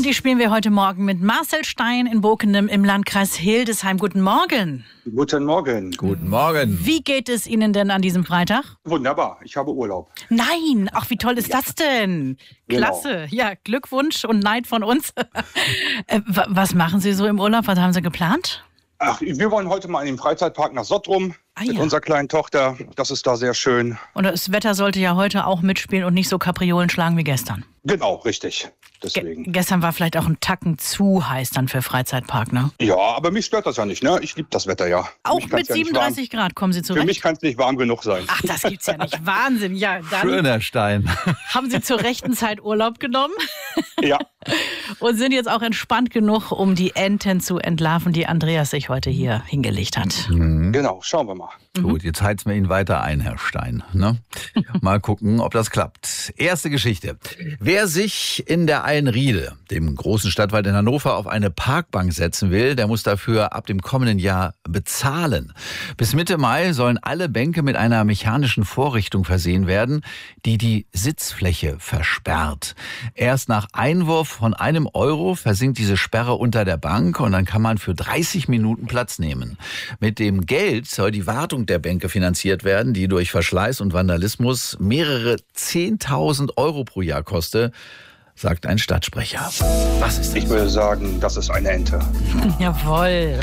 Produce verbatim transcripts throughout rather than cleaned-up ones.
Und die spielen wir heute Morgen mit Marcel Stein in Bockenem im Landkreis Hildesheim. Guten Morgen. Guten Morgen. Guten Morgen. Wie geht es Ihnen denn an diesem Freitag? Wunderbar, ich habe Urlaub. Nein, ach wie toll ist Ja. das denn? Genau. Klasse. Ja, Glückwunsch und Neid von uns. Äh, wa- Was machen Sie so im Urlaub? Was haben Sie geplant? Ach, wir wollen heute mal in den Freizeitpark nach Sottrum Ah, mit ja. unserer kleinen Tochter. Das ist da sehr schön. Und das Wetter sollte ja heute auch mitspielen und nicht so Kapriolen schlagen wie gestern. Genau, richtig. Ge Deswegen. gestern war vielleicht auch ein Tacken zu heiß dann für Freizeitpark, ne? Ja, aber mich stört das ja nicht, ne? Ich liebe das Wetter ja. Für Auch mich kann's mit ja nicht siebenunddreißig Grad kommen Sie warm, Für zurecht? mich kann es nicht warm genug sein. Ach, das gibt's ja nicht. Wahnsinn. Ja, dann Schöner Stein. haben Sie zur rechten Zeit Urlaub genommen Ja, und sind jetzt auch entspannt genug, um die Enten zu entlarven, die Andreas sich heute hier hingelegt hat. genau. Schauen wir mal. Gut, jetzt heizen wir ihn weiter ein, Herr Stein. Ne? Mal gucken, ob das klappt. Erste Geschichte. Wer sich in der Eilenriede, dem großen Stadtwald in Hannover, auf eine Parkbank setzen will, der muss dafür ab dem kommenden Jahr bezahlen. Bis Mitte Mai sollen alle Bänke mit einer mechanischen Vorrichtung versehen werden, die die Sitzfläche versperrt. Erst nach Einwurf von einem Euro versinkt diese Sperre unter der Bank und dann kann man für dreißig Minuten Platz nehmen. Mit dem Geld soll die Wartung der Bänke finanziert werden, die durch Verschleiß und Vandalismus mehrere zehntausend Euro pro Jahr koste, sagt ein Stadtsprecher. Was ist Ich würde sagen, das ist eine Ente. Jawohl.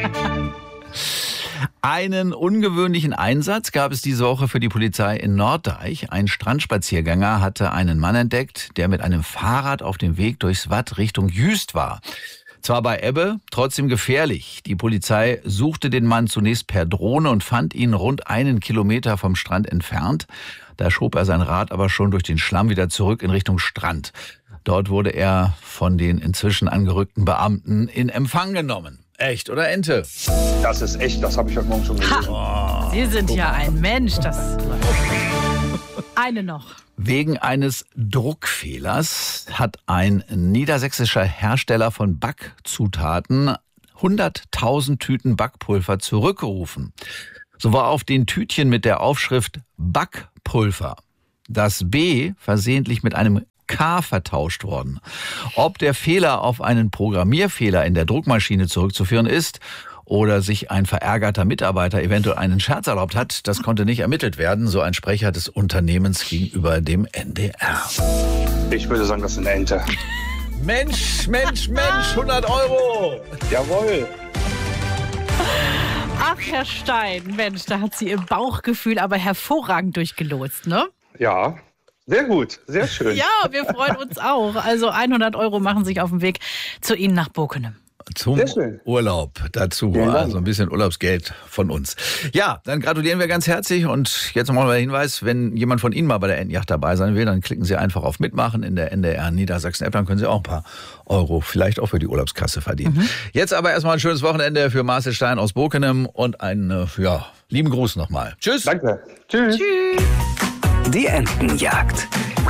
Einen ungewöhnlichen Einsatz gab es diese Woche für die Polizei in Norddeich. Ein Strandspaziergänger hatte einen Mann entdeckt, der mit einem Fahrrad auf dem Weg durchs Watt Richtung Jüst war. Zwar bei Ebbe, trotzdem gefährlich. Die Polizei suchte den Mann zunächst per Drohne und fand ihn rund einen Kilometer vom Strand entfernt. Da schob er sein Rad aber schon durch den Schlamm wieder zurück in Richtung Strand. Dort wurde er von den inzwischen angerückten Beamten in Empfang genommen. Echt oder Ente? Das ist echt, das habe ich heute Morgen schon gesehen. Sie sind ja ein Mensch. Das eine noch. Wegen eines Druckfehlers hat ein niedersächsischer Hersteller von Backzutaten hunderttausend Tüten Backpulver zurückgerufen. So war auf den Tütchen mit der Aufschrift Backpulver das B versehentlich mit einem K vertauscht worden. Ob der Fehler auf einen Programmierfehler in der Druckmaschine zurückzuführen ist oder sich ein verärgerter Mitarbeiter eventuell einen Scherz erlaubt hat, das konnte nicht ermittelt werden, so ein Sprecher des Unternehmens gegenüber dem N D R. Ich würde sagen, das ist eine Ente. Mensch, Mensch, Mensch, hundert Euro! Jawohl. Ach, Herr Stein, Mensch, da hat sie ihr Bauchgefühl aber hervorragend durchgelotst, ne? Ja, sehr gut, sehr schön. Ja, wir freuen uns auch. Also hundert Euro machen sich auf den Weg zu Ihnen nach Bockenem. Zum Sehr schön. Urlaub dazu, Vielen Dank. also ein bisschen Urlaubsgeld von uns. Ja, dann gratulieren wir ganz herzlich und jetzt nochmal der Hinweis, wenn jemand von Ihnen mal bei der Entenjagd dabei sein will, dann klicken Sie einfach auf Mitmachen in der N D R Niedersachsen-App, dann können Sie auch ein paar Euro vielleicht auch für die Urlaubskasse verdienen. Mhm. Jetzt aber erstmal ein schönes Wochenende für Marcel Stein aus Bockenem und einen ja, lieben Gruß nochmal. Tschüss. Danke. Tschüss. Tschüss. Die Entenjagd.